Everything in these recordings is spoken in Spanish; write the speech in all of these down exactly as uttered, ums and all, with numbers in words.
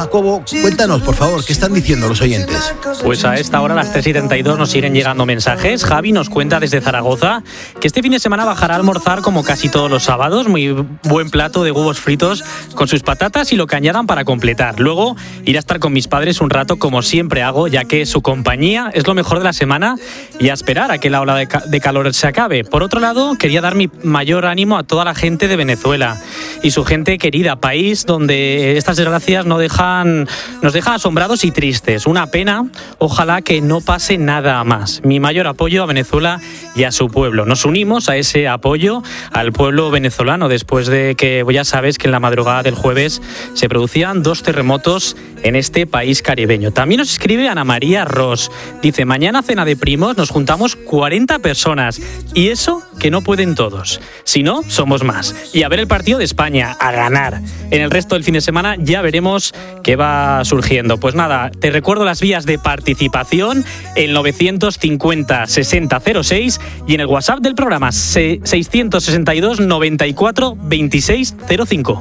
Jacobo, cuéntanos, por favor, ¿qué están diciendo los oyentes? Pues a esta hora, a las tres y treinta y dos, nos siguen llegando mensajes. Javi nos cuenta desde Zaragoza que este fin de semana bajará a almorzar como casi todos los sábados, muy buen plato de huevos fritos con sus patatas y lo que añadan para completar. Luego irá a estar con mis padres un rato, como siempre hago, ya que su compañía es lo mejor de la semana, y a esperar a que la ola de, ca- de calor se acabe. Por otro lado, quería dar mi mayor ánimo a toda la gente de Venezuela y su gente querida, país donde estas desgracias no dejan, nos dejan asombrados y tristes. Una pena, ojalá que no pase nada más. Mi mayor apoyo a Venezuela y a su pueblo. Nos unimos a ese apoyo al pueblo venezolano después de que, ya sabes, que en la madrugada del jueves se producían dos terremotos en este país caribeño. También nos escribe Ana María Ross. Dice, mañana cena de primos, nos juntamos cuarenta personas. Y eso que no pueden todos. Si no, somos más. Y a ver el partido de España, a ganar. En el resto del fin de semana ya veremos qué va surgiendo. Pues nada, te recuerdo las vías de participación, el novecientos cincuenta sesenta cero seis y en el WhatsApp del programa seiscientos sesenta y dos noventa y cuatro veintiséis cero cinco.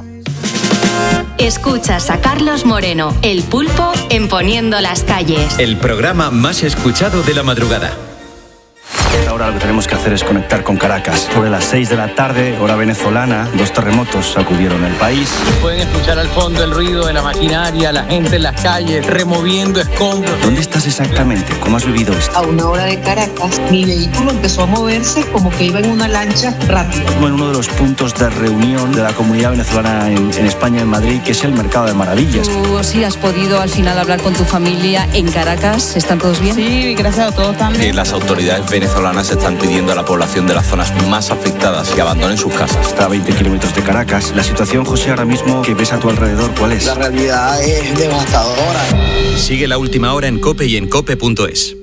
Escuchas a Carlos Moreno, El Pulpo, en Poniendo las Calles. El programa más escuchado de la madrugada. Ahora lo que tenemos que hacer es conectar con Caracas. Sobre las seis de la tarde, hora venezolana, dos terremotos sacudieron el país. Pueden escuchar al fondo el ruido de la maquinaria, la gente en las calles, removiendo escombros. ¿Dónde estás exactamente? ¿Cómo has vivido esto? A una hora de Caracas, mi vehículo empezó a moverse como que iba en una lancha rápida. En uno de los puntos de reunión de la comunidad venezolana en, en España, en Madrid, que es el Mercado de Maravillas. ¿Tú sí has podido al final hablar con tu familia en Caracas? ¿Están todos bien? Sí, gracias a todos también. Que las autoridades venezolanas están pidiendo a la población de las zonas más afectadas que abandonen sus casas. Está a veinte kilómetros de Caracas. La situación, José, ahora mismo que ves a tu alrededor, ¿cuál es? La realidad es devastadora. Sigue La Última Hora en COPE y en cope punto es.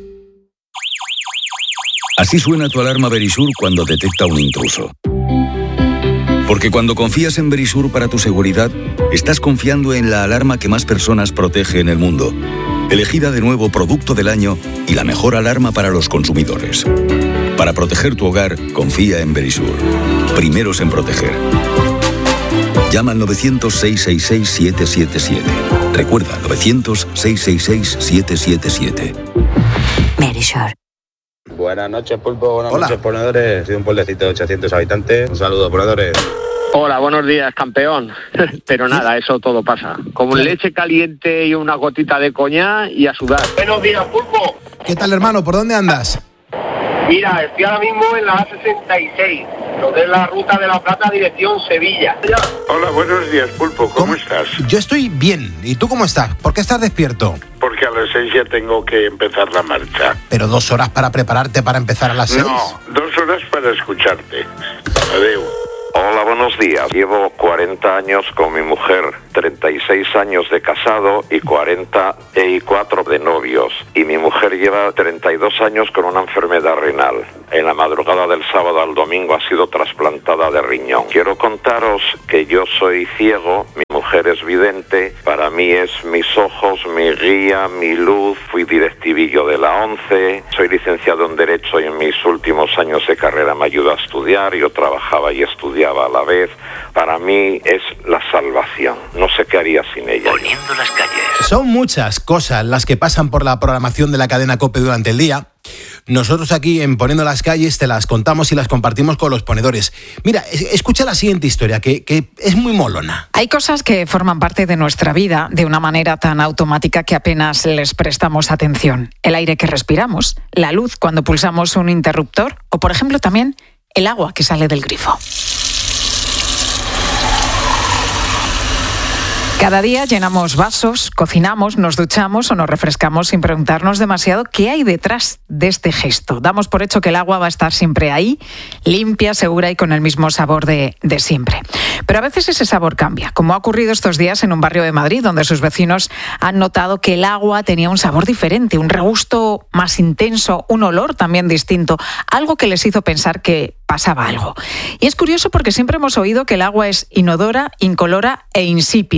Así suena tu alarma Verisur cuando detecta un intruso. Porque cuando confías en Verisur para tu seguridad, estás confiando en la alarma que más personas protege en el mundo. Elegida de nuevo Producto del Año y la mejor alarma para los consumidores. Para proteger tu hogar, confía en Verisur. Primeros en proteger. Llama al novecientos, seiscientos sesenta y seis, setecientos setenta y siete. Recuerda, novecientos, seiscientos sesenta y seis, setecientos setenta y siete. Verisur. Buenas noches, Pulpo. Buenas Hola. noches, ponedores. Soy un pueblecito de ochocientos habitantes. Un saludo, ponedores. Hola, buenos días, campeón. Pero nada, eso todo pasa. Como leche caliente y una gotita de coñac y a sudar. Buenos días, Pulpo. ¿Qué tal, hermano? ¿Por dónde andas? Mira, estoy ahora mismo en la A sesenta y seis, lo que es la Ruta de la Plata, dirección Sevilla. Hola, buenos días, Pulpo. ¿Cómo, ¿Cómo estás? Yo estoy bien. ¿Y tú cómo estás? ¿Por qué estás despierto? Porque a las seis ya tengo que empezar la marcha. ¿Pero dos horas para prepararte para empezar a las seis? No, dos horas para escucharte. Adeu. Hola, buenos días. Llevo cuarenta años con mi mujer, treinta y seis años de casado y cuarenta y cuatro de novios. Y mi mujer lleva treinta y dos años con una enfermedad renal. En la madrugada del sábado al domingo ha sido trasplantada de riñón. Quiero contaros que yo soy ciego, mi mujer es vidente, para mí es mis ojos, mi guía, mi luz. Fui directivillo de la ONCE, soy licenciado en Derecho y en mis últimos años de carrera me ayuda a estudiar. Yo trabajaba y estudiaba a la vez. Para mí es la salvación. No sé qué haría sin ella. Poniendo las calles. Son muchas cosas las que pasan por la programación de la cadena COPE durante el día. Nosotros aquí en Poniendo las Calles te las contamos y las compartimos con los ponedores. Mira, escucha la siguiente historia, que, que es muy molona. Hay cosas que forman parte de nuestra vida de una manera tan automática que apenas les prestamos atención. El aire que respiramos, la luz cuando pulsamos un interruptor o, por ejemplo, también el agua que sale del grifo. Cada día llenamos vasos, cocinamos, nos duchamos o nos refrescamos sin preguntarnos demasiado qué hay detrás de este gesto. Damos por hecho que el agua va a estar siempre ahí, limpia, segura y con el mismo sabor de, de siempre. Pero a veces ese sabor cambia, como ha ocurrido estos días en un barrio de Madrid, donde sus vecinos han notado que el agua tenía un sabor diferente, un regusto más intenso, un olor también distinto, algo que les hizo pensar que pasaba algo. Y es curioso porque siempre hemos oído que el agua es inodora, incolora e insípida.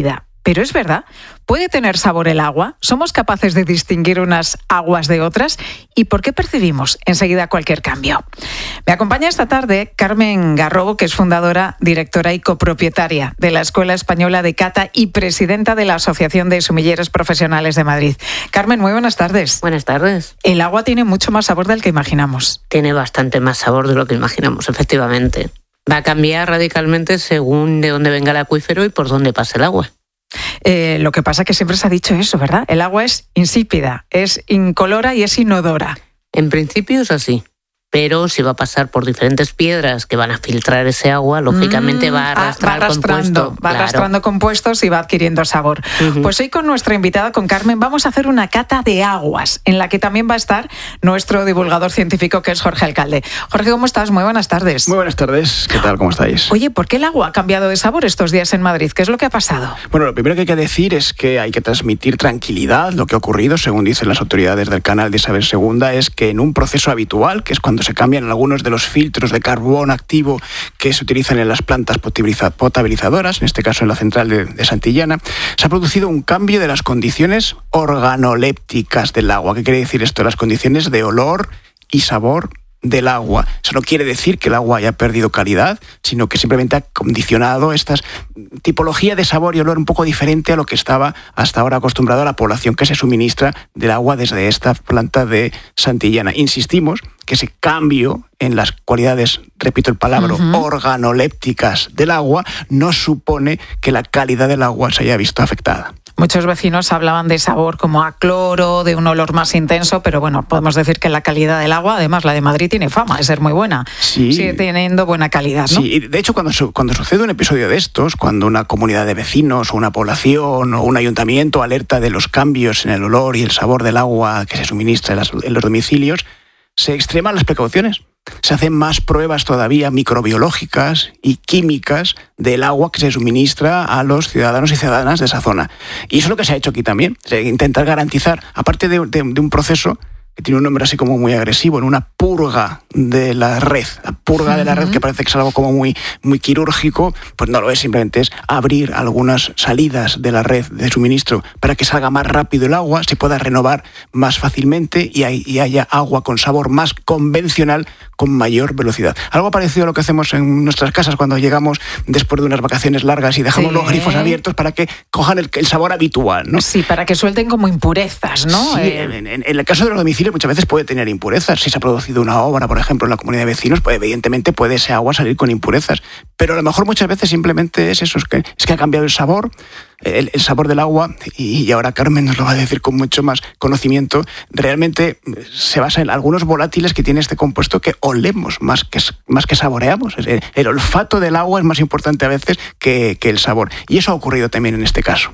Pero es verdad, ¿puede tener sabor el agua? ¿Somos capaces de distinguir unas aguas de otras? ¿Y por qué percibimos enseguida cualquier cambio? Me acompaña esta tarde Carmen Garrobo, que es fundadora, directora y copropietaria de la Escuela Española de Cata y presidenta de la Asociación de Sumilleros Profesionales de Madrid. Carmen, muy buenas tardes. Buenas tardes. El agua tiene mucho más sabor del que imaginamos. Tiene bastante más sabor de lo que imaginamos, efectivamente. Va a cambiar radicalmente según de dónde venga el acuífero y por dónde pase el agua. Eh, lo que pasa es que siempre se ha dicho eso, ¿verdad? El agua es insípida, es incolora y es inodora. En principio es así, pero si va a pasar por diferentes piedras que van a filtrar ese agua, lógicamente mm, va a arrastrar va arrastrando, compuesto. Va claro. arrastrando compuestos y va adquiriendo sabor. Uh-huh. Pues hoy con nuestra invitada, con Carmen, vamos a hacer una cata de aguas, en la que también va a estar nuestro divulgador científico, que es Jorge Alcalde. Jorge, ¿cómo estás? Muy buenas tardes. Muy buenas tardes. ¿Qué tal? ¿Cómo estáis? Oye, ¿por qué el agua ha cambiado de sabor estos días en Madrid? ¿Qué es lo que ha pasado? Bueno, lo primero que hay que decir es que hay que transmitir tranquilidad. Lo que ha ocurrido, según dicen las autoridades del canal de Isabel segunda, es que en un proceso habitual, que es cuando se cambian algunos de los filtros de carbón activo que se utilizan en las plantas potabilizadoras, en este caso en la central de, de Santillana, se ha producido un cambio de las condiciones organolépticas del agua. ¿Qué quiere decir esto? Las condiciones de olor y sabor del agua. Eso no quiere decir que el agua haya perdido calidad, sino que simplemente ha condicionado esta tipología de sabor y olor un poco diferente a lo que estaba hasta ahora acostumbrado a la población que se suministra del agua desde esta planta de Santillana. Insistimos que ese cambio en las cualidades, repito el palabra, uh-huh. organolépticas del agua no supone que la calidad del agua se haya visto afectada. Muchos vecinos hablaban de sabor como a cloro, de un olor más intenso, pero bueno, podemos decir que la calidad del agua, además la de Madrid, tiene fama de ser muy buena. Sí. Sigue teniendo buena calidad, ¿no? Sí, de hecho, cuando, su, cuando sucede un episodio de estos, cuando una comunidad de vecinos o una población o un ayuntamiento alerta de los cambios en el olor y el sabor del agua que se suministra en, las, en los domicilios, se extreman las precauciones. Se hacen más pruebas todavía microbiológicas y químicas del agua que se suministra a los ciudadanos y ciudadanas de esa zona. Y eso es lo que se ha hecho aquí también. Intentar garantizar, aparte de, de, de un proceso que tiene un nombre así como muy agresivo, en una purga de la red. La purga de la red, que parece que es algo como muy, muy quirúrgico, pues no lo es, simplemente es abrir algunas salidas de la red de suministro para que salga más rápido el agua, se pueda renovar más fácilmente y, hay, y haya agua con sabor más convencional, con mayor velocidad. Algo parecido a lo que hacemos en nuestras casas cuando llegamos después de unas vacaciones largas y dejamos sí. los grifos abiertos para que cojan el, el sabor habitual, ¿no? Sí, para que suelten como impurezas, ¿no? Sí, eh... en, en, en el caso de los domicilios muchas veces puede tener impurezas. Si se ha producido una obra, por ejemplo, en la comunidad de vecinos, pues evidentemente puede ese agua salir con impurezas. Pero a lo mejor muchas veces simplemente es eso, es que, es que ha cambiado el sabor, el, el sabor del agua, y, y ahora Carmen nos lo va a decir con mucho más conocimiento. Realmente se basa en algunos volátiles que tiene este compuesto que olemos más que, más que saboreamos. El, el olfato del agua es más importante a veces que, que el sabor. Y eso ha ocurrido también en este caso.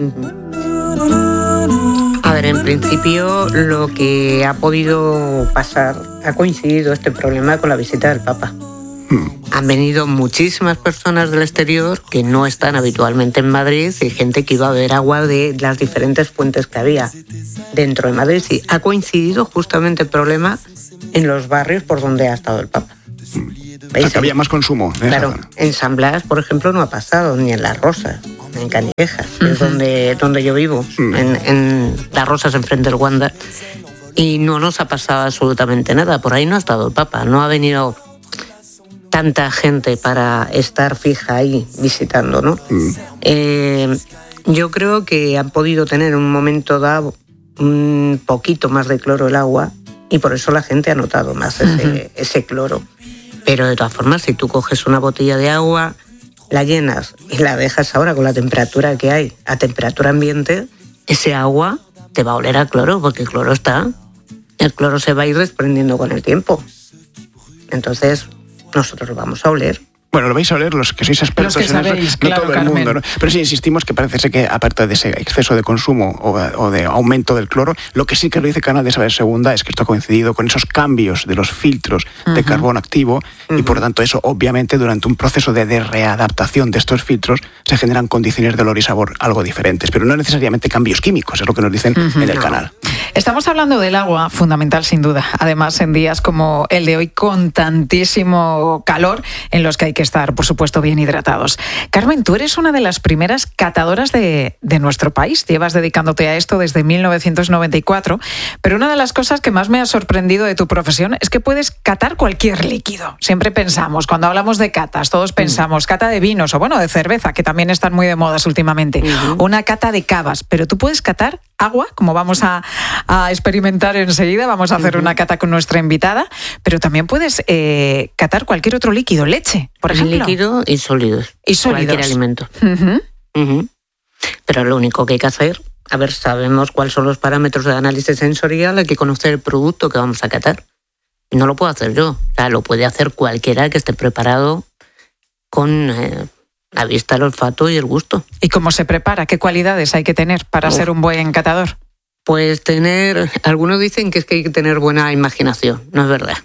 A ver, en principio lo que ha podido pasar, ha coincidido este problema con la visita del Papa. Hmm. Han venido muchísimas personas del exterior que no están habitualmente en Madrid y gente que iba a beber agua de las diferentes fuentes que había dentro de Madrid. Sí, ha coincidido justamente el problema en los barrios por donde ha estado el Papa. Hmm. O sea, que había más consumo. ¿eh? Claro, en San Blas, por ejemplo, no ha pasado, ni en Las Rosas, ni en Canillejas, que uh-huh. es donde, donde yo vivo, uh-huh. en, en Las Rosas, enfrente del Wanda, y no nos ha pasado absolutamente nada. Por ahí no ha estado el Papa, no ha venido tanta gente para estar fija ahí visitando, ¿no? Uh-huh. Eh, yo creo que han podido tener un momento dado un poquito más de cloro el agua y por eso la gente ha notado más ese, uh-huh. ese cloro. Pero de todas formas, si tú coges una botella de agua, la llenas y la dejas ahora con la temperatura que hay, a temperatura ambiente, ese agua te va a oler a cloro, porque el cloro está. El cloro se va a ir desprendiendo con el tiempo. Entonces, nosotros lo vamos a oler. Bueno, lo vais a oler los que sois expertos los que en sabéis, eso, claro, no todo el Carmen. mundo, ¿no? Pero sí insistimos que parece ser que, aparte de ese exceso de consumo o, o de aumento del cloro, lo que sí que lo dice Canal de Isabel segunda es que esto ha coincidido con esos cambios de los filtros uh-huh. de carbón activo uh-huh. y por lo tanto eso, obviamente, durante un proceso de, de readaptación de estos filtros se generan condiciones de olor y sabor algo diferentes, pero no necesariamente cambios químicos, es lo que nos dicen uh-huh. en el no. canal. Estamos hablando del agua, fundamental sin duda. Además, en días como el de hoy, con tantísimo calor, en los que hay que estar, por supuesto, bien hidratados. Carmen, tú eres una de las primeras catadoras de, de nuestro país. Llevas dedicándote a esto desde mil novecientos noventa y cuatro. Pero una de las cosas que más me ha sorprendido de tu profesión es que puedes catar cualquier líquido. Siempre pensamos, cuando hablamos de catas, todos pensamos mm. cata de vinos o, bueno, de cerveza, que también están muy de modas últimamente. Uh-huh. Una cata de cavas. Pero tú puedes catar agua, como vamos a, a experimentar enseguida. Vamos a hacer uh-huh. una cata con nuestra invitada. Pero también puedes eh, catar cualquier otro líquido. Leche, por ejemplo. Líquido y sólidos. Y sólidos. Cualquier alimento. Uh-huh. Uh-huh. Pero lo único que hay que hacer, a ver, sabemos cuáles son los parámetros de análisis sensorial, hay que conocer el producto que vamos a catar. No lo puedo hacer yo, o sea, lo puede hacer cualquiera que esté preparado con eh, la vista, el olfato y el gusto. ¿Y cómo se prepara? ¿Qué cualidades hay que tener para Uf. ser un buen catador? Pues tener, algunos dicen que es que hay que tener buena imaginación, no es verdad.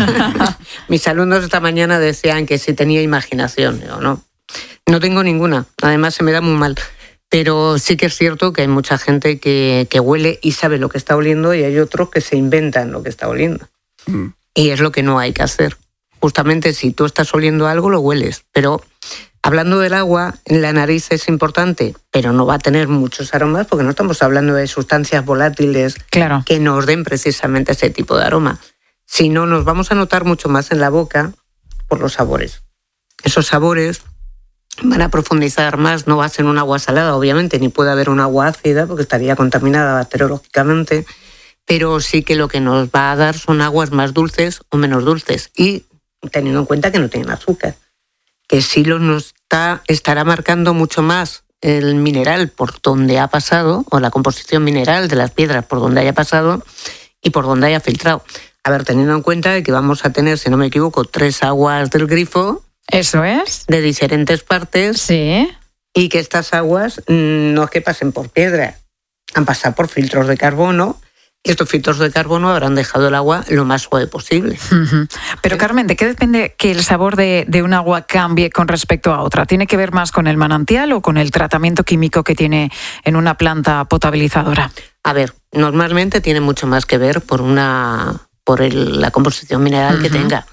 Mis alumnos esta mañana decían que sí tenía imaginación, yo no, no tengo ninguna, además se me da muy mal. Pero sí que es cierto que hay mucha gente que, que huele y sabe lo que está oliendo y hay otros que se inventan lo que está oliendo. Mm. Y es lo que no hay que hacer. Justamente si tú estás oliendo algo, lo hueles. Pero hablando del agua, la nariz es importante, pero no va a tener muchos aromas porque no estamos hablando de sustancias volátiles claro. que nos den precisamente ese tipo de aroma. Sino nos vamos a notar mucho más en la boca por los sabores. Esos sabores van a profundizar más, no va a ser un agua salada, obviamente, ni puede haber un agua ácida porque estaría contaminada bacteriológicamente, pero sí que lo que nos va a dar son aguas más dulces o menos dulces y teniendo en cuenta que no tienen azúcar, que sí lo nos está, estará marcando mucho más el mineral por donde ha pasado o la composición mineral de las piedras por donde haya pasado y por donde haya filtrado. A ver, teniendo en cuenta que vamos a tener, si no me equivoco, tres aguas del grifo. Eso es. De diferentes partes. Sí. Y que estas aguas no es que pasen por piedra, han pasado por filtros de carbono. Y estos filtros de carbono habrán dejado el agua lo más suave posible. Uh-huh. Pero Carmen, ¿de qué depende que el sabor de, de un agua cambie con respecto a otra? ¿Tiene que ver más con el manantial o con el tratamiento químico que tiene en una planta potabilizadora? A ver, normalmente tiene mucho más que ver por, una, por el, la composición mineral uh-huh. que tenga.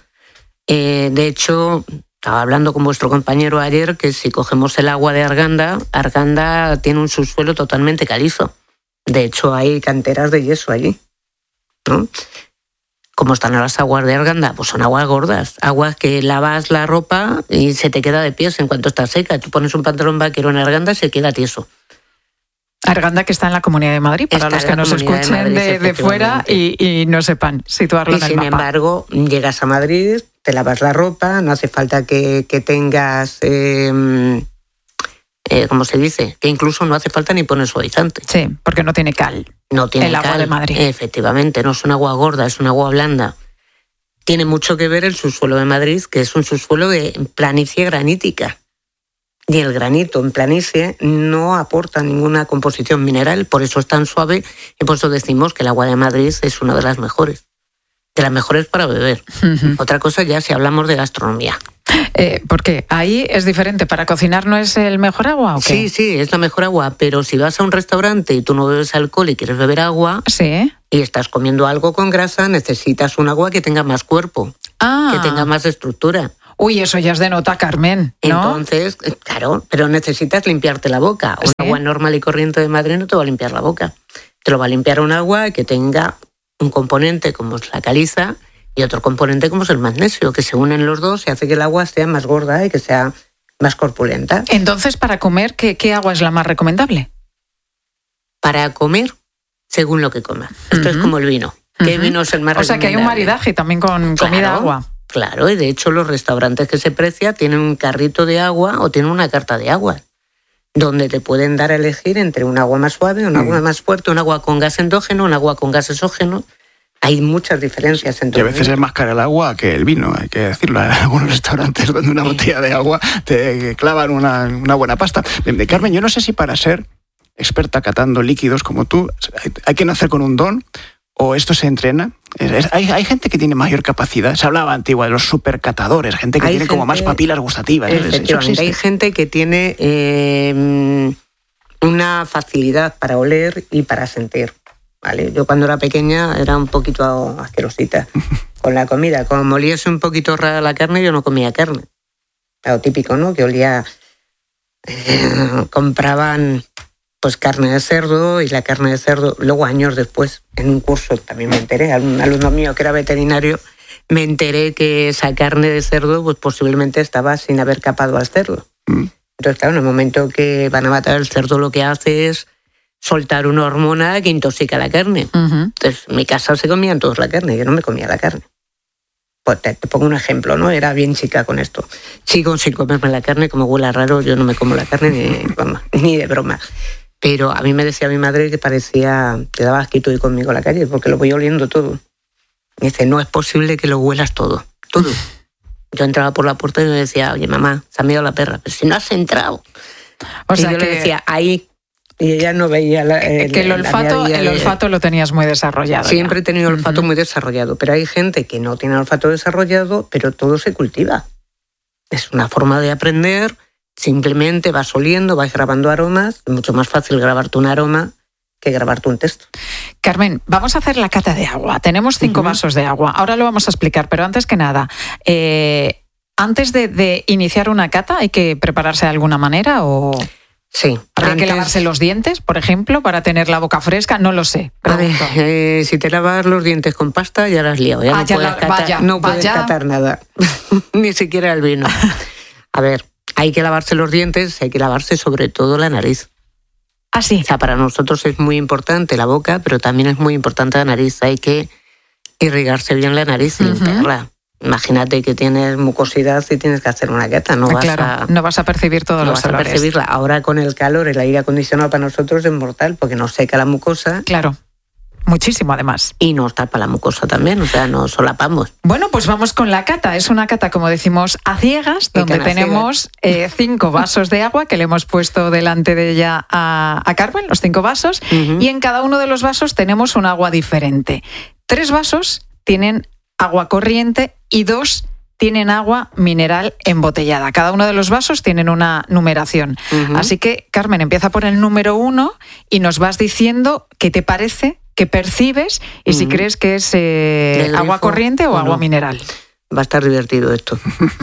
Eh, de hecho, estaba hablando con vuestro compañero ayer que si cogemos el agua de Arganda, Arganda tiene un subsuelo totalmente calizo. De hecho, hay canteras de yeso allí, ¿no? ¿Cómo están las aguas de Arganda? Pues son aguas gordas, aguas que lavas la ropa y se te queda de pies en cuanto está seca. Tú pones un pantalón vaquero en Arganda y se queda tieso. Arganda, que está en la Comunidad de Madrid, para está los que nos escuchen de, Madrid, de, de fuera y, y no sepan situarlo y en el mapa. Sin embargo, llegas a Madrid, te lavas la ropa, no hace falta que, que tengas... Eh, Eh, como se dice, que incluso no hace falta ni poner suavizante. Sí, porque no tiene cal. No tiene el cal. agua de Madrid. Efectivamente, no es un agua gorda, es un agua blanda. Tiene mucho que ver el subsuelo de Madrid, que es un subsuelo de planicie granítica. Y el granito en planicie no aporta ninguna composición mineral, por eso es tan suave y por eso decimos que el agua de Madrid es una de las mejores. De las mejores para beber. Uh-huh. Otra cosa ya si hablamos de gastronomía. Eh, ¿Por qué? ¿Ahí es diferente? ¿Para cocinar no es el mejor agua o qué? Sí, sí, es la mejor agua, pero si vas a un restaurante y tú no bebes alcohol y quieres beber agua sí. y estás comiendo algo con grasa, necesitas un agua que tenga más cuerpo, ah. que tenga más estructura. Uy, eso ya es de nota, Carmen, ¿no? Entonces, claro, pero necesitas limpiarte la boca. Un ¿Sí? agua normal y corriente de Madrid no te va a limpiar la boca. Te lo va a limpiar un agua que tenga un componente como es la caliza y otro componente como es el magnesio, que se unen los dos y hace que el agua sea más gorda y que sea más corpulenta. Entonces, para comer, ¿qué, qué agua es la más recomendable? Para comer, según lo que comas. Esto uh-huh. es como el vino. ¿Qué uh-huh. vino es el más recomendable? O sea, que hay un maridaje también con claro, comida-agua. Claro, y de hecho los restaurantes que se precia tienen un carrito de agua o tienen una carta de agua, donde te pueden dar a elegir entre un agua más suave, un agua uh-huh. más fuerte, un agua con gas endógeno, un agua con gas exógeno. Hay muchas diferencias entre Y a veces es más cara el agua que el vino, hay que decirlo. Hay algunos restaurantes donde una botella de agua te clavan una, una buena pasta. De, de Carmen, yo no sé si para ser experta catando líquidos como tú, hay, hay que nacer con un don o esto se entrena. Es, es, hay, hay gente que tiene mayor capacidad. Se hablaba antigua de los supercatadores, gente que hay tiene gente, como más papilas gustativas. Efectivamente, hay gente que tiene eh, una facilidad para oler y para sentir. ¿vale? Yo cuando era pequeña era un poquito asquerosita con la comida. Como oliese un poquito rara la carne, yo no comía carne. Lo típico, ¿no? Que olía... Eh, compraban pues carne de cerdo y la carne de cerdo, luego años después, en un curso también me enteré, un alumno mío que era veterinario, me enteré que esa carne de cerdo pues posiblemente estaba sin haber capado al cerdo. Mm. Entonces, claro, en el momento que van a matar el cerdo, lo que hace es soltar una hormona que intoxica la carne. Uh-huh. Entonces, en mi casa se comían todos la carne, yo no me comía la carne. Pues te, te pongo un ejemplo, ¿no? Era bien chica con esto. Sigo sin comerme la carne, como huele raro, yo no me como la carne ni, vamos, ni de broma. Pero a mí me decía mi madre que parecía, te daba asquito ir conmigo a la calle, porque lo voy oliendo todo. Me dice, no es posible que lo huelas todo, todo. Yo entraba por la puerta y me decía, oye, mamá, se ha meado la perra, pero si no has entrado. O sea, y yo que... le decía, ahí. Y ella no veía la, el, que el olfato, el olfato lo tenías muy desarrollado. Siempre ya. he tenido el olfato uh-huh. muy desarrollado, pero hay gente que no tiene el olfato desarrollado, pero todo se cultiva. Es una forma de aprender, simplemente vas oliendo, vas grabando aromas, es mucho más fácil grabarte un aroma que grabarte un texto. Carmen, vamos a hacer la cata de agua. Tenemos cinco uh-huh. vasos de agua, ahora lo vamos a explicar, pero antes que nada, eh, antes de, de iniciar una cata, ¿hay que prepararse de alguna manera o...? Sí. ¿Habría antes... que lavarse los dientes, por ejemplo, para tener la boca fresca? No lo sé. A ver, eh, si te lavas los dientes con pasta, ya la has liado. Ya ah, no ya puedes, la... catar, vaya, no puedes vaya. catar nada. Ni siquiera el vino. A ver, hay que lavarse los dientes, hay que lavarse sobre todo la nariz. ¿Ah, sí? O sea, para nosotros es muy importante la boca, pero también es muy importante la nariz. Hay que irrigarse bien la nariz y uh-huh. limpiarla. Imagínate que tienes mucosidad y tienes que hacer una cata. No, ah, vas claro, a, no vas a percibir todos no los vas olores. a percibirla. Ahora con el calor, el aire acondicionado para nosotros es mortal porque nos seca la mucosa. Claro, muchísimo además. Y nos tapa la mucosa también, o sea, nos solapamos. Bueno, pues vamos con la cata. Es una cata, como decimos, a ciegas, donde tenemos eh, cinco vasos de agua que le hemos puesto delante de ella a, a Carmen, los cinco vasos, uh-huh. y en cada uno de los vasos tenemos un agua diferente. Tres vasos tienen agua corriente y dos tienen agua mineral embotellada. Cada uno de los vasos tienen una numeración. Uh-huh. Así que, Carmen, empieza por el número uno y nos vas diciendo qué te parece, qué percibes y uh-huh. si crees que es eh, agua corriente o, o agua no. mineral. Va a estar divertido esto.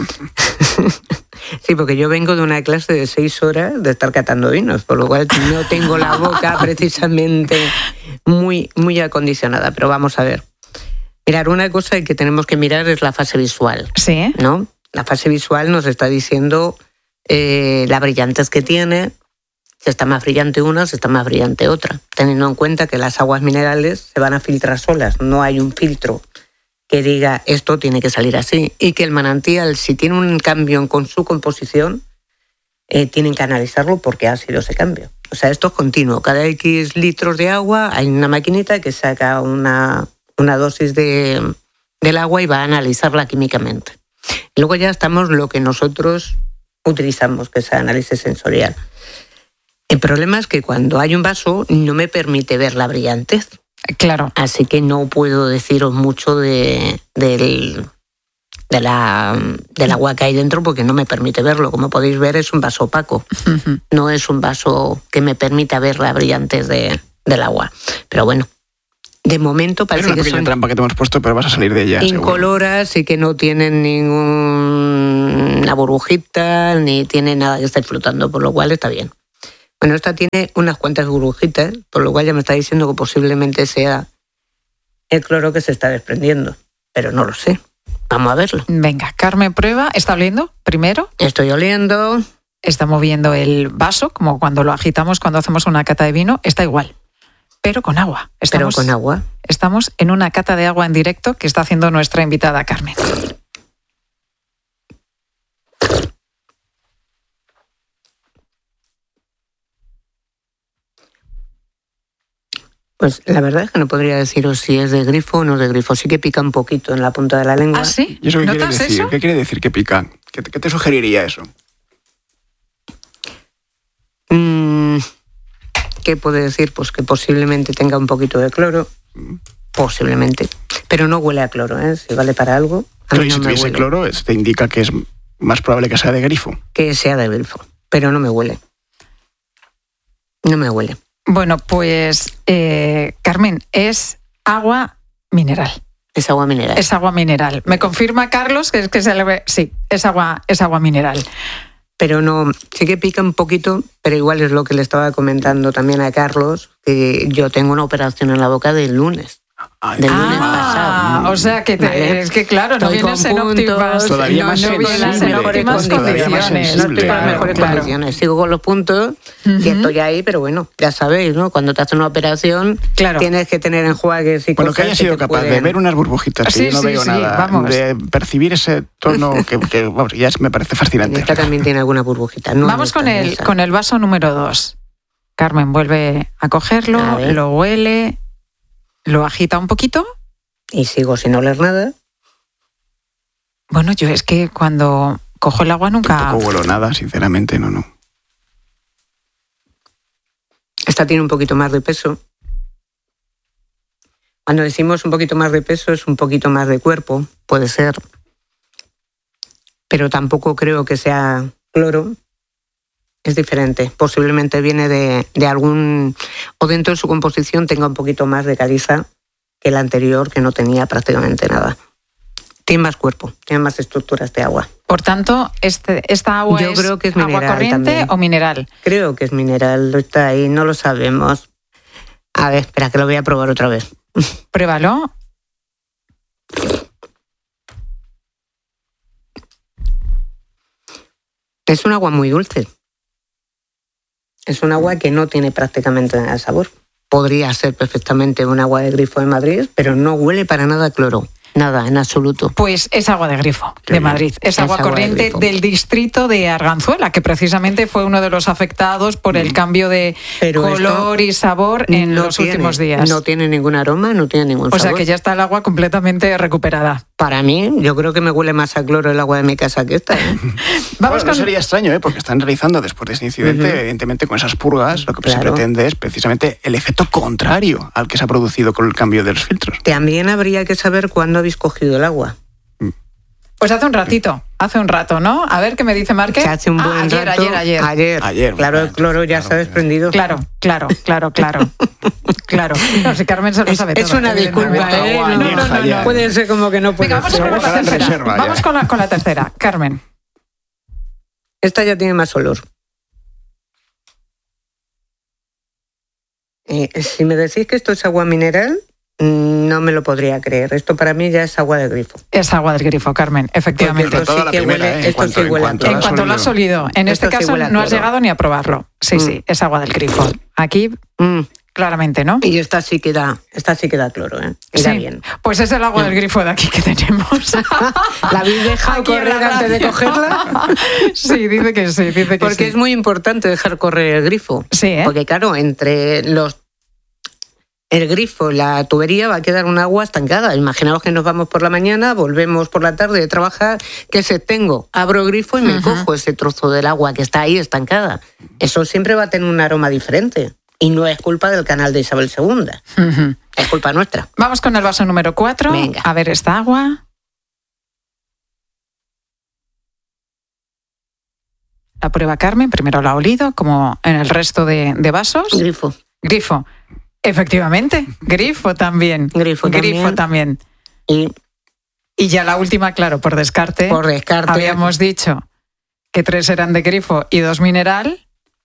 Sí, porque yo vengo de una clase de seis horas de estar catando vinos, por lo cual no tengo la boca precisamente muy, muy acondicionada, pero vamos a ver. Mirar, una cosa que tenemos que mirar es la fase visual. Sí. ¿No? La fase visual nos está diciendo eh, la brillantez que tiene, si está más brillante una, si está más brillante otra. Teniendo en cuenta que las aguas minerales se van a filtrar solas, no hay un filtro que diga esto tiene que salir así. Y que el manantial, si tiene un cambio con su composición, eh, tienen que analizarlo porque ha sido ese cambio. O sea, esto es continuo. Cada X litros de agua hay una maquinita que saca una... una dosis de, del agua y va a analizarla químicamente. Luego ya estamos lo que nosotros utilizamos, que es el análisis sensorial. El problema es que cuando hay un vaso no me permite ver la brillantez. Claro. Así que no puedo deciros mucho de, del, de la, del agua que hay dentro porque no me permite verlo. Como podéis ver, es un vaso opaco. Uh-huh. No es un vaso que me permita ver la brillantez de, del agua. Pero bueno, de momento parece una que pequeña son trampa que te hemos puesto, pero vas a salir de ella. incoloras y que no tienen ninguna burbujita ni tiene nada que esté flotando, por lo cual está bien. Bueno, esta tiene unas cuantas burbujitas, por lo cual ya me está diciendo que posiblemente sea el cloro que se está desprendiendo, pero no lo sé. Vamos a verlo. Venga, Carmen, prueba. ¿Está oliendo primero? Estoy oliendo. Está moviendo el vaso, como cuando lo agitamos cuando hacemos una cata de vino. Está igual. Pero con agua. Estamos, Pero con agua. Estamos en una cata de agua en directo que está haciendo nuestra invitada Carmen. Pues la verdad es que no podría deciros si es de grifo o no es de grifo. Sí que pica un poquito en la punta de la lengua. ¿Ah, sí? ¿Y eso qué quiere ¿Notas decir? eso? ¿Qué quiere decir que pica? ¿Qué te, qué te sugeriría eso? Mm, ¿Qué puede decir? Pues que posiblemente tenga un poquito de cloro. Posiblemente. Pero no huele a cloro, ¿eh? Si vale para algo. A Pero mí no si me tuviese huele. cloro, te indica que es más probable que sea de grifo. Que sea de grifo. Pero no me huele. No me huele. Bueno, pues, eh, Carmen, es agua mineral. Es agua mineral. Es agua mineral. Me confirma Carlos que es que se le ve. Sí, es agua, es agua mineral. Pero no, sí que pica un poquito, pero igual es lo que le estaba comentando también a Carlos, que yo tengo una operación en la boca del lunes. Ay, del ah, lunes pasado. O sea, que te, ¿vale? Es que claro, no Estoy vienes con en óptimas. Todavía no, más no vienes en sensible. óptimas Todavía más condiciones. No estoy en las mejores claro. condiciones. Sigo con los puntos Uh-huh. y estoy ahí, pero bueno, ya sabéis, ¿no? Cuando te hacen una operación, claro. tienes que tener enjuagues y Bueno, cosas que haya sido te capaz pueden... de ver unas burbujitas que Sí, yo no sí, veo sí, nada, vamos. de percibir ese tono que, que vamos, ya es- me parece fascinante. Esta también tiene alguna burbujita. No Vamos esta, con el, esa. con el vaso número dos. Carmen vuelve a cogerlo, A ver. lo huele, lo agita un poquito. Y sigo sin oler nada. Bueno, yo es que cuando cojo el agua nunca... Tampoco huelo nada, sinceramente, no, no. Esta tiene un poquito más de peso. Cuando decimos un poquito más de peso es un poquito más de cuerpo, puede ser. Pero tampoco creo que sea cloro. Es diferente. Posiblemente viene de, de algún... O dentro de su composición tenga un poquito más de caliza que el anterior, que no tenía prácticamente nada. Tiene más cuerpo, tiene más estructura este agua. Por tanto, este, ¿esta agua Yo es, creo que es agua mineral corriente también. o mineral? Creo que es mineral, está ahí, no lo sabemos. A ver, espera, que lo voy a probar otra vez. Pruébalo. Es un agua muy dulce. Es un agua que no tiene prácticamente nada de sabor. Podría ser perfectamente un agua de grifo de Madrid, pero no huele para nada a cloro. Nada, en absoluto. Pues es agua de grifo Qué de bien. Madrid. Es, Es agua agua de corriente grifo. del distrito de Arganzuela, que precisamente fue uno de los afectados por el cambio de Pero color y sabor en no los tiene- últimos días. No tiene ningún aroma, no tiene ningún o sabor. sea que ya está el agua completamente recuperada. Para mí, yo creo que me huele más a cloro el agua de mi casa que esta. ¿eh? Vamos Bueno, no con... sería extraño, ¿eh? Porque están realizando después de este incidente, Ujú. evidentemente con esas purgas, lo que se Claro. pretende es precisamente el efecto contrario al que se ha producido con el cambio de los filtros. También habría que saber cuándo habéis cogido el agua. Pues hace un ratito, hace un rato, ¿no? A ver qué me dice Márquez. Que hace un buen Ah, ayer, rato. ayer, ayer, Ayer. Ayer, Claro, bueno, el cloro ya claro, se ha desprendido. Claro, claro, claro, claro. Claro. No, si Carmen se lo Es, sabe es todo, una disculpa, evidentemente. ¿eh? Agua No, no, añeja no, no, ya. puede ser como que no puede Venga, vamos ser. con la Está en tercera. reserva ya. Vamos con la, con la tercera. Carmen. Esta ya tiene más olor. Eh, si me decís que esto es agua mineral, mm, no me lo podría creer. Esto para mí ya es agua de grifo. Es agua del grifo, Carmen, efectivamente. Porque Sobre todo sí la que primera, huele- ¿eh? En esto cuanto- sí en huele a cuanto cloro. En cuanto lo has olido. En Esto este sí caso huele a no has cloro. llegado ni a probarlo. Sí, Mm. sí, es agua del grifo. Aquí, Mm. claramente, ¿no? Y esta sí queda, esta sí queda cloro, ¿eh? Queda Sí. bien. Pues es el agua del grifo de aquí que tenemos. ¿La habéis dejado Aquí en correr la antes de radio. cogerla? Sí, dice que sí, dice que Porque sí. es muy importante dejar correr el grifo. Sí, ¿eh? Porque claro, entre los el grifo y la tubería va a quedar un agua estancada. Imaginaos que nos vamos por la mañana, volvemos por la tarde de trabajar, ¿qué se tengo? Abro el grifo y me Ujú. cojo ese trozo del agua que está ahí estancada. Eso siempre va a tener un aroma diferente. Y no es culpa del canal de Isabel segunda, Ujú. es culpa nuestra. Vamos con el vaso número cuatro. Venga. A ver esta agua. La prueba Carmen, primero la ha olido, como en el resto de, de vasos. Grifo. Grifo. Efectivamente, grifo también. Grifo Grifo también. también. Y Y ya la última, claro, por descarte. por descarte, Habíamos dicho que tres eran de grifo y dos mineral.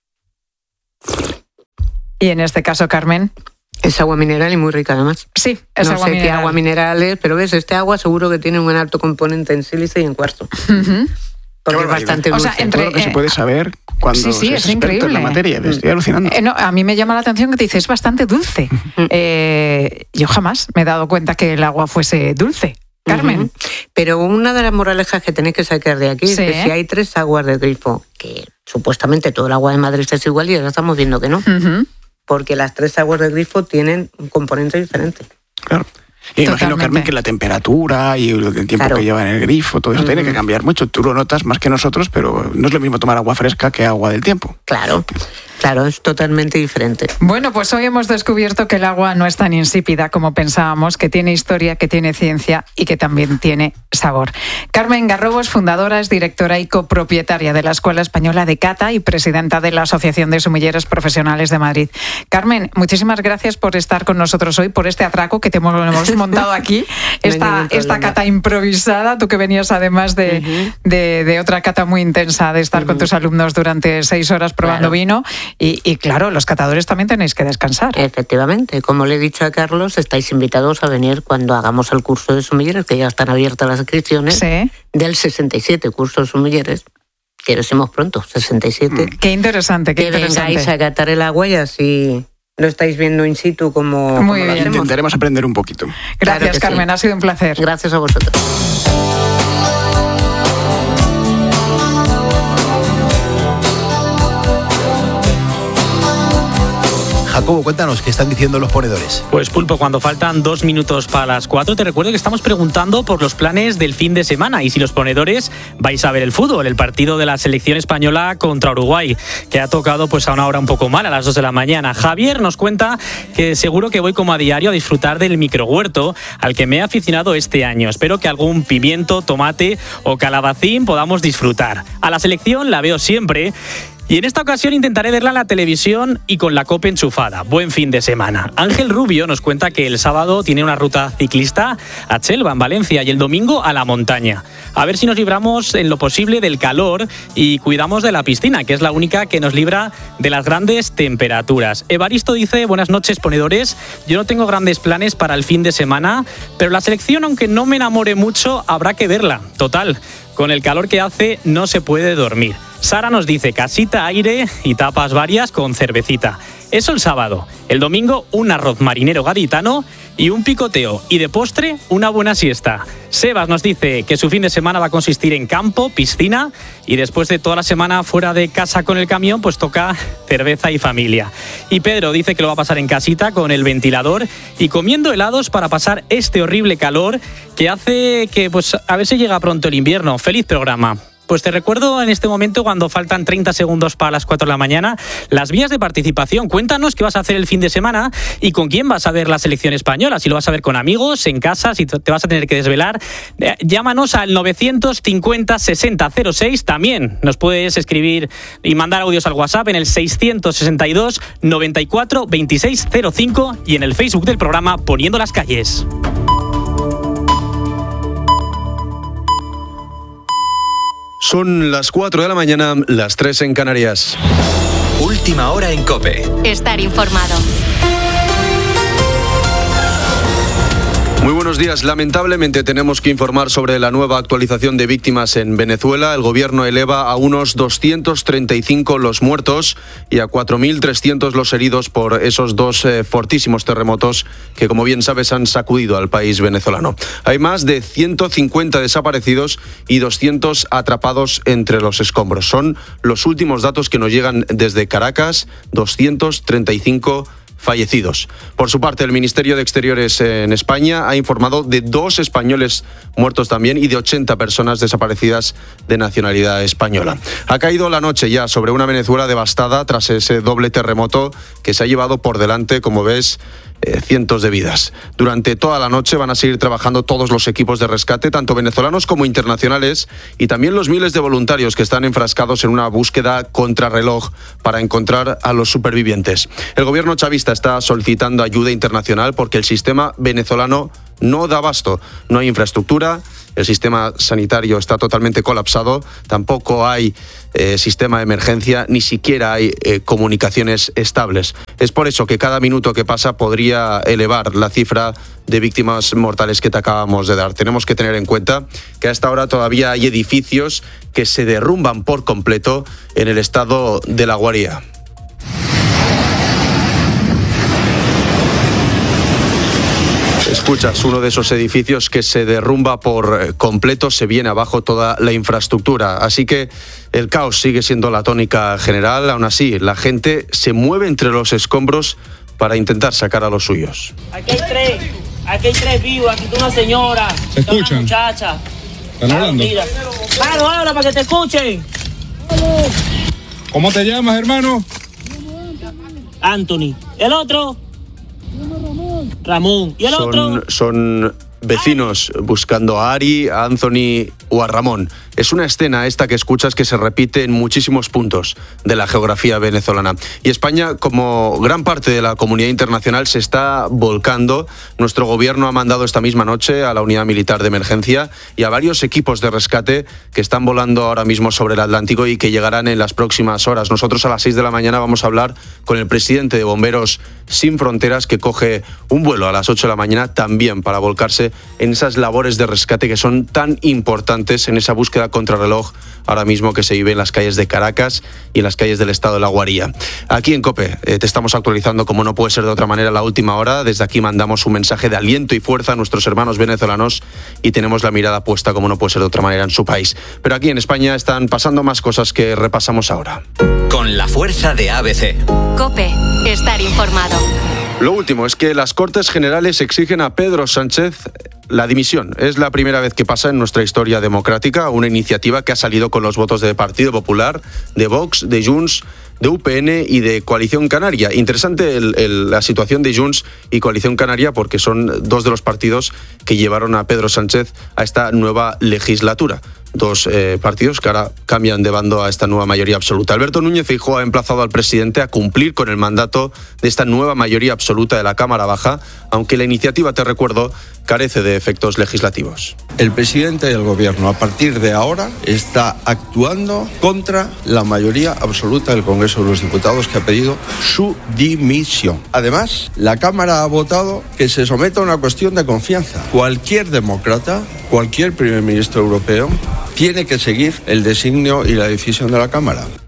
Y en este caso, Carmen, es agua mineral y muy rica además. sí, es no agua sé mineral. qué agua mineral es, pero ves, este agua seguro que tiene un alto componente en sílice y en cuarzo. Ujú. Porque es barbaridad. bastante O dulce. sea, entre- Todo lo que se eh, puede saber cuando sí, sí, se es experto en increíble. la materia. Estoy alucinando. Eh, no, a mí me llama la atención que te dice, es bastante dulce. Eh, yo jamás me he dado cuenta que el agua fuese dulce. Carmen. Ujú. Pero una de las moralejas que tenéis que sacar de aquí es Sí. que si hay tres aguas de grifo, que supuestamente todo el agua de Madrid es igual y ahora estamos viendo que no, Ujú. porque las tres aguas de grifo tienen un componente diferente. Claro. Y imagino, Carmen, que la temperatura y el tiempo claro. que lleva en el grifo, todo eso uh-huh. tiene que cambiar mucho. Tú lo notas más que nosotros, pero no es lo mismo tomar agua fresca que agua del tiempo. Claro. Claro, es totalmente diferente. Bueno, pues hoy hemos descubierto que el agua no es tan insípida como pensábamos, que tiene historia, que tiene ciencia y que también tiene sabor. Carmen Garrobos, fundadora, es directora y copropietaria de la Escuela Española de Cata y presidenta de la Asociación de Sumilleros Profesionales de Madrid. Carmen, muchísimas gracias por estar con nosotros hoy, por este atraco que te hemos, hemos montado aquí, esta, esta cata improvisada, tú que venías además de, uh-huh. de, de otra cata muy intensa, de estar uh-huh. con tus alumnos durante seis horas probando claro. vino. Y, y claro, los catadores también tenéis que descansar. Efectivamente, como le he dicho a Carlos, estáis invitados a venir cuando hagamos el curso de sumilleres, que ya están abiertas las inscripciones, sí. del sesenta y siete curso de sumilleres, que decimos pronto, sesenta y siete. Mm, qué interesante, qué que interesante. vengáis a catar el agua y así lo estáis viendo in situ como, Muy como bien. lo Intentaremos aprender un poquito. Gracias, claro Carmen, sí. ha sido un placer. Gracias a vosotros. Jacobo, cuéntanos, ¿qué están diciendo los ponedores? Pues Pulpo, cuando faltan dos minutos para las cuatro, te recuerdo que estamos preguntando por los planes del fin de semana y si los ponedores vais a ver el fútbol, el partido de la selección española contra Uruguay, que ha tocado pues a una hora un poco mal, a las dos de la mañana. Javier nos cuenta que seguro que voy como a diario a disfrutar del microhuerto al que me he aficionado este año. Espero que algún pimiento, tomate o calabacín podamos disfrutar. A la selección la veo siempre. Y en esta ocasión intentaré verla en la televisión y con la COPE enchufada. Buen fin de semana. Ángel Rubio nos cuenta que el sábado tiene una ruta ciclista a Chelva, en Valencia, y el domingo a la montaña. A ver si nos libramos en lo posible del calor y cuidamos de la piscina, que es la única que nos libra de las grandes temperaturas. Evaristo dice, buenas noches, ponedores. Yo no tengo grandes planes para el fin de semana, pero la selección, aunque no me enamore mucho, habrá que verla. Total, con el calor que hace no se puede dormir. Sara nos dice casita, aire y tapas varias con cervecita. Eso el sábado. El domingo un arroz marinero gaditano y un picoteo. Y de postre una buena siesta. Sebas nos dice que su fin de semana va a consistir en campo, piscina y después de toda la semana fuera de casa con el camión pues toca cerveza y familia. Y Pedro dice que lo va a pasar en casita con el ventilador y comiendo helados para pasar este horrible calor que hace que pues a ver si llega pronto el invierno. Feliz programa. Pues te recuerdo en este momento, cuando faltan treinta segundos para las cuatro de la mañana, las vías de participación. Cuéntanos qué vas a hacer el fin de semana y con quién vas a ver la selección española. Si lo vas a ver con amigos, en casa, si te vas a tener que desvelar. Eh, llámanos al novecientos cincuenta sesenta cero seis. También nos puedes escribir y mandar audios al WhatsApp en el seiscientos sesenta y dos noventa y cuatro veintiséis cero cinco y en el Facebook del programa Poniendo las Calles. Son las cuatro de la mañana, las tres en Canarias. Última hora en COPE. Estar informado. Muy buenos días. Lamentablemente tenemos que informar sobre la nueva actualización de víctimas en Venezuela. El gobierno eleva a unos doscientos treinta y cinco los muertos y a cuatro mil trescientos los heridos por esos dos eh, fortísimos terremotos que, como bien sabes, han sacudido al país venezolano. Hay más de ciento cincuenta desaparecidos y doscientos atrapados entre los escombros. Son los últimos datos que nos llegan desde Caracas, doscientos treinta y cinco fallecidos. Por su parte, el Ministerio de Exteriores en España ha informado de dos españoles muertos también y de ochenta personas desaparecidas de nacionalidad española. Ha caído la noche ya sobre una Venezuela devastada tras ese doble terremoto que se ha llevado por delante, como ves, eh, cientos de vidas. Durante toda la noche van a seguir trabajando todos los equipos de rescate, tanto venezolanos como internacionales, y también los miles de voluntarios que están enfrascados en una búsqueda contrarreloj para encontrar a los supervivientes. El gobierno chavista está solicitando ayuda internacional porque el sistema venezolano no da abasto. No hay infraestructura, el sistema sanitario está totalmente colapsado, tampoco hay eh, sistema de emergencia, ni siquiera hay eh, comunicaciones estables. Es por eso que cada minuto que pasa podría elevar la cifra de víctimas mortales que te acabamos de dar. Tenemos que tener en cuenta que a esta hora todavía hay edificios que se derrumban por completo en el estado de La Guaira. Escuchas uno de esos edificios que se derrumba por completo, se viene abajo toda la infraestructura. Así que el caos sigue siendo la tónica general. Aún así, la gente se mueve entre los escombros para intentar sacar a los suyos. Aquí hay tres. Aquí hay tres vivos, aquí está una señora. ¿Se escuchan? Una muchacha. ¿Están hablando? Mira. Mano, habla para que te escuchen. ¿Cómo te llamas, hermano? Anthony. ¿El otro? Ramón. ¿Y el son, otro? Son vecinos buscando a Ari, a Anthony o a Ramón. Es una escena esta que escuchas que se repite en muchísimos puntos de la geografía venezolana. Y España, como gran parte de la comunidad internacional, se está volcando. Nuestro gobierno ha mandado esta misma noche a la unidad militar de emergencia y a varios equipos de rescate que están volando ahora mismo sobre el Atlántico y que llegarán en las próximas horas. Nosotros a las seis de la mañana vamos a hablar con el presidente de Bomberos Sin Fronteras, que coge un vuelo a las ocho de la mañana también para volcarse en esas labores de rescate que son tan importantes en esa búsqueda contrarreloj ahora mismo que se vive en las calles de Caracas y en las calles del estado de La Guarilla. Aquí en COPE eh, te estamos actualizando, como no puede ser de otra manera, la última hora. Desde aquí mandamos un mensaje de aliento y fuerza a nuestros hermanos venezolanos y tenemos la mirada puesta, como no puede ser de otra manera, en su país. Pero aquí en España están pasando más cosas que repasamos ahora. Con la fuerza de A B C. COPE, estar informado. Lo último es que las Cortes Generales exigen a Pedro Sánchez la dimisión. Es la primera vez que pasa en nuestra historia democrática, una iniciativa que ha salido con los votos de Partido Popular, de Vox, de Junts, de U P N y de Coalición Canaria. Interesante el, el, la situación de Junts y Coalición Canaria porque son dos de los partidos que llevaron a Pedro Sánchez a esta nueva legislatura. Dos eh, partidos que ahora cambian de bando a esta nueva mayoría absoluta. Alberto Núñez Feijóo ha emplazado al presidente a cumplir con el mandato de esta nueva mayoría absoluta de la Cámara Baja, aunque la iniciativa, te recuerdo, carece de efectos legislativos. El presidente del gobierno, a partir de ahora, está actuando contra la mayoría absoluta del Congreso de los Diputados, que ha pedido su dimisión. Además, la Cámara ha votado que se someta a una cuestión de confianza. Cualquier demócrata, cualquier primer ministro europeo, tiene que seguir el designio y la decisión de la Cámara.